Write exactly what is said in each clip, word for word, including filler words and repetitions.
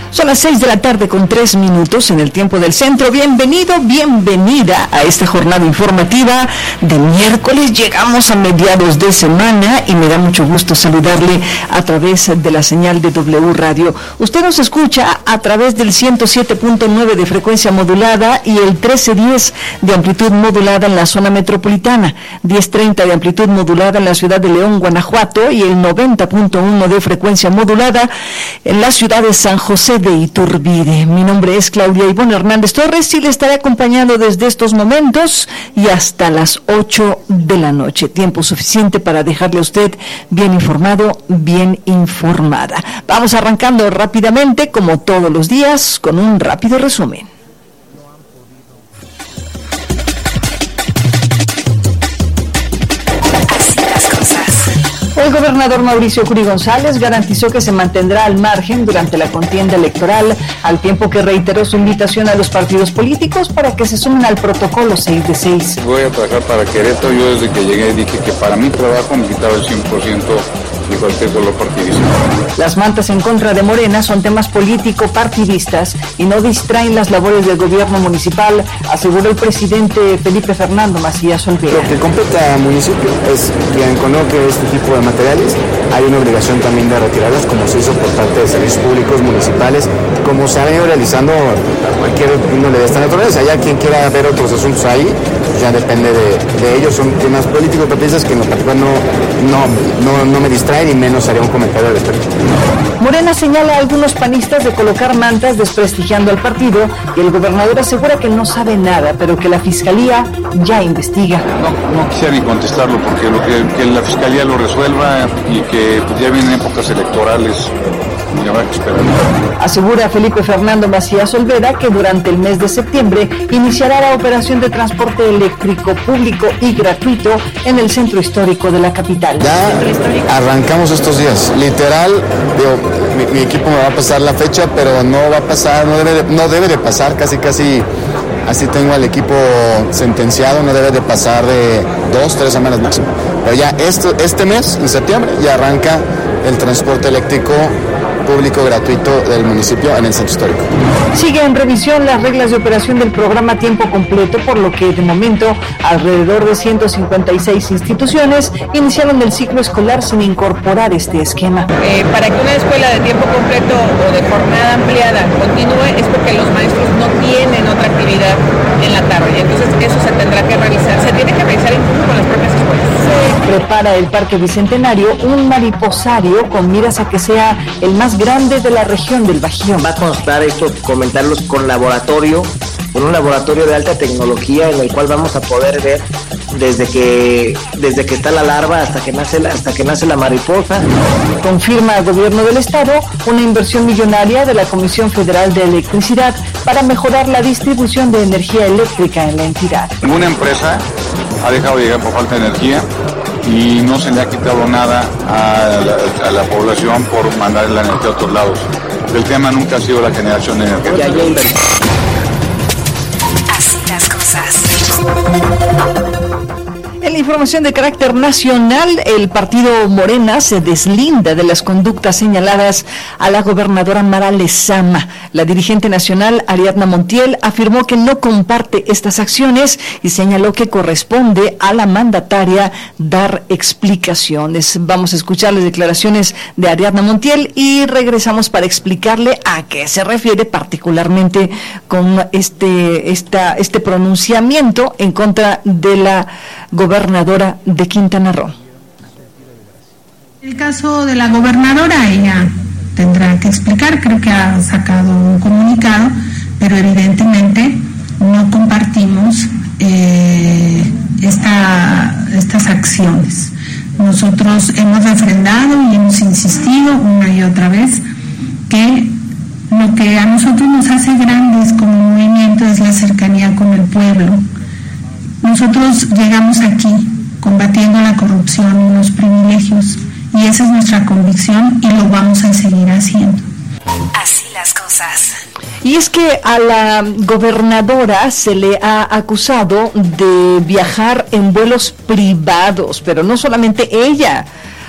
Son las seis de la tarde con tres minutos en el tiempo del centro. Bienvenido, bienvenida a esta jornada informativa de miércoles. Llegamos a mediados de semana y me da mucho gusto saludarle a través de la señal de W Radio. Usted nos escucha a través del ciento siete punto nueve de frecuencia modulada y el trece diez de amplitud modulada en la zona metropolitana, diez treinta de amplitud modulada en la ciudad de León, Guanajuato, y el noventa punto uno de frecuencia modulada en la ciudad de San José de Iturbide. Mi nombre es Claudia Ivonne Hernández Torres y le estaré acompañando desde estos momentos y hasta las ocho de la noche. Tiempo suficiente para dejarle a usted bien informado, bien informada. Vamos arrancando rápidamente, como todos los días, con un rápido resumen. El gobernador Mauricio Curi González garantizó que se mantendrá al margen durante la contienda electoral, al tiempo que reiteró su invitación a los partidos políticos para que se sumen al protocolo seis de seis. Voy a trabajar para Querétaro. Yo desde que llegué dije que para mi trabajo me quitaba el cien por ciento de cualquier color partidista. Las mantas en contra de Morena son temas político-partidistas y no distraen las labores del gobierno municipal, aseguró el presidente Felipe Fernando Macías Olvera. Lo que compete al municipio es quien conoce este tipo de materiales, hay una obligación también de retirarlos, como se hizo por parte de servicios públicos municipales, como se ha venido realizando a cualquier índole de esta naturaleza. Ya quien quiera ver otros asuntos ahí, pues ya depende de, de ellos. Son temas políticos partidistas que en lo particular no, no, no, no me distraen y menos haría un comentario al respecto. Morena señala a algunos panistas de colocar mantas desprestigiando al partido y el gobernador asegura que no sabe nada, pero que la fiscalía ya investiga. No, no quisiera ni contestarlo porque lo que, que la fiscalía lo resuelva y que pues, ya vienen épocas electorales y habrá que esperar. Asegura Felipe Fernando Macías Olvera que durante el mes de septiembre iniciará la operación de transporte eléctrico público y gratuito en el centro histórico de la capital. Ya arrancamos estos días, literal, digo, mi, mi equipo me va a pasar la fecha, pero no va a pasar, no debe de, no debe de pasar, casi casi así tengo al equipo sentenciado, no debe de pasar de dos, tres semanas máximo. Pero ya este, este mes, en septiembre, ya arranca el transporte eléctrico público gratuito del municipio en el centro histórico. Sigue en revisión las reglas de operación del programa tiempo completo, por lo que de momento alrededor de ciento cincuenta y seis instituciones iniciaron el ciclo escolar sin incorporar este esquema. Eh, para que una escuela de tiempo completo o de jornada ampliada continúe es porque los maestros no tienen otra actividad en la tarde, entonces eso se tendrá que revisar, se tiene que revisar incluso con las propias escuelas. Se prepara el Parque Bicentenario, un mariposario con miras a que sea el más grande de la región del Bajío. Va a constar esto, comentarlos con laboratorio, con un laboratorio de alta tecnología en el cual vamos a poder ver desde que desde que está la larva hasta que nace la, hasta que nace la mariposa. Confirma el gobierno del estado una inversión millonaria de la Comisión Federal de Electricidad para mejorar la distribución de energía eléctrica en la entidad. Ninguna empresa ha dejado de llegar por falta de energía y no se le ha quitado nada a la, a la población por mandar la energía a otros lados. El tema nunca ha sido la generación de energía. Ya hay inversión. Así las cosas. En la información de carácter nacional, el partido Morena se deslinda de las conductas señaladas a la gobernadora Mara Lezama. La dirigente nacional, Ariadna Montiel, afirmó que no comparte estas acciones y señaló que corresponde a la mandataria dar explicaciones. Vamos a escuchar las declaraciones de Ariadna Montiel y regresamos para explicarle a qué se refiere particularmente con este, esta, este pronunciamiento en contra de la gobernadora de Quintana Roo. El caso de la gobernadora, ella tendrá que explicar, creo que ha sacado un comunicado, pero evidentemente no compartimos eh, esta, estas acciones. Nosotros hemos refrendado y hemos insistido una y otra vez que lo que a nosotros nos hace grandes como movimiento es la cercanía con el pueblo. Nosotros llegamos aquí combatiendo la corrupción y los privilegios y esa es nuestra convicción y lo vamos a seguir haciendo. Así las cosas. Y es que a la gobernadora se le ha acusado de viajar en vuelos privados, pero no solamente ella.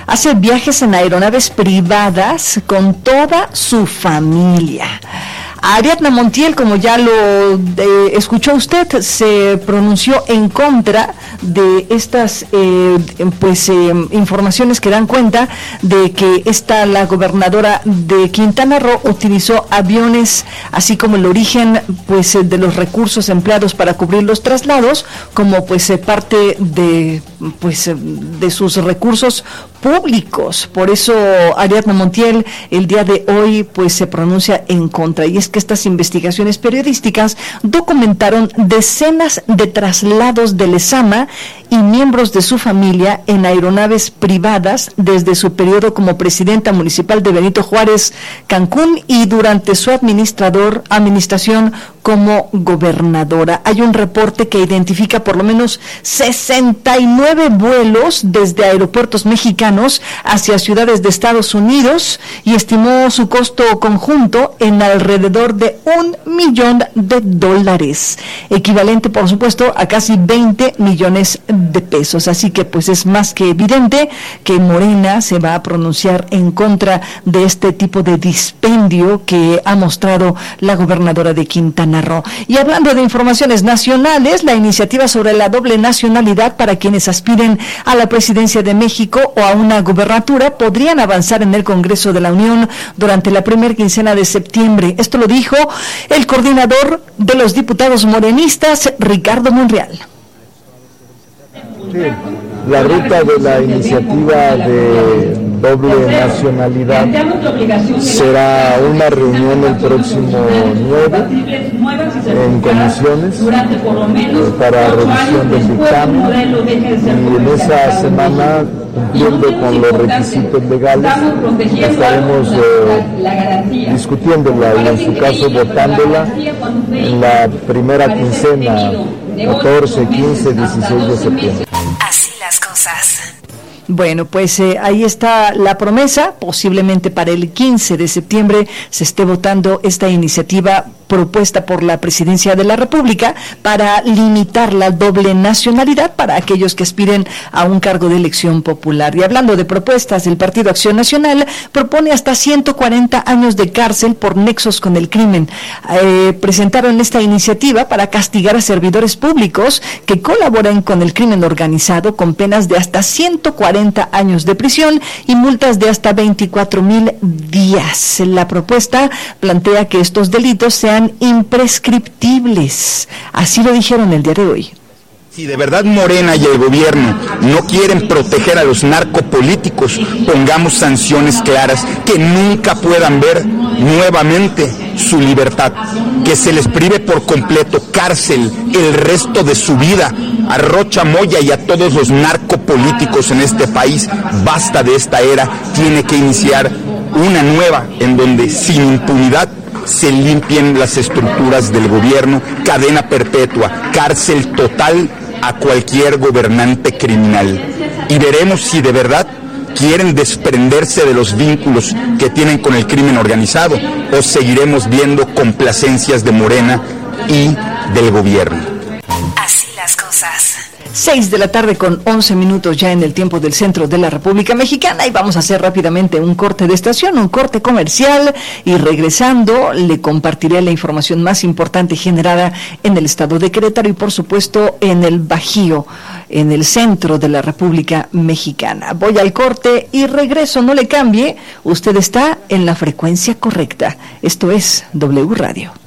hace viajes en aeronaves privadas con toda su familia. Ariadna Montiel, como ya lo eh, escuchó usted, se pronunció en contra de estas eh, pues eh, informaciones que dan cuenta de que esta, la gobernadora de Quintana Roo, utilizó aviones, así como el origen pues de los recursos empleados para cubrir los traslados, como pues parte de pues de sus recursos públicos. Por eso Ariadna Montiel el día de hoy pues se pronuncia en contra, y es que estas investigaciones periodísticas documentaron decenas de traslados de Lezama y miembros de su familia en aeronaves privadas desde su periodo como presidenta municipal de Benito Juárez, Cancún, y durante su administrador administración como gobernadora. Hay un reporte que identifica por lo menos sesenta y nueve vuelos desde aeropuertos mexicanos hacia ciudades de Estados Unidos y estimó su costo conjunto en alrededor de un millón de dólares, equivalente por supuesto a casi veinte millones de pesos. Así que pues es más que evidente que Morena se va a pronunciar en contra de este tipo de dispendio que ha mostrado la gobernadora de Quintana Roo. Y hablando de informaciones nacionales, la iniciativa sobre la doble nacionalidad para quienes aspiren a la presidencia de México o a una gubernatura podrían avanzar en el Congreso de la Unión durante la primera quincena de septiembre. Esto lo dijo el coordinador de los diputados morenistas, Ricardo Monreal. Sí, la ruta de la iniciativa de doble nacionalidad será una reunión el próximo nueve en comisiones para revisión del dictamen, y en esa semana, cumpliendo con los requisitos legales, estaremos eh, discutiéndola y en su caso votándola en la primera quincena, catorce, quince, dieciséis de septiembre. Así las cosas. Bueno, pues eh, ahí está la promesa. Posiblemente para el quince de septiembre se esté votando esta iniciativa propuesta por la Presidencia de la República para limitar la doble nacionalidad para aquellos que aspiren a un cargo de elección popular. Y hablando de propuestas, el Partido Acción Nacional propone hasta ciento cuarenta años de cárcel por nexos con el crimen. Eh, presentaron esta iniciativa para castigar a servidores públicos que colaboran con el crimen organizado con penas de hasta ciento cuarenta años de prisión y multas de hasta veinticuatro mil días. La propuesta plantea que estos delitos sean imprescriptibles. Así lo dijeron el día de hoy. Si de verdad Morena y el gobierno no quieren proteger a los narcopolíticos, pongamos sanciones claras que nunca puedan ver nuevamente su libertad, que se les prive por completo, cárcel el resto de su vida a Rocha Moya y a todos los narcopolíticos en este país. Basta de esta era, tiene que iniciar una nueva en donde sin impunidad se limpien las estructuras del gobierno, cadena perpetua, cárcel total a cualquier gobernante criminal. Y veremos si de verdad quieren desprenderse de los vínculos que tienen con el crimen organizado o seguiremos viendo complacencias de Morena y del gobierno. Así las cosas. Seis de la tarde con once minutos ya en el tiempo del centro de la República Mexicana, y vamos a hacer rápidamente un corte de estación, un corte comercial, y regresando le compartiré la información más importante generada en el estado de Querétaro y por supuesto en el Bajío, en el centro de la República Mexicana. Voy al corte y regreso, no le cambie, usted está en la frecuencia correcta. Esto es W Radio.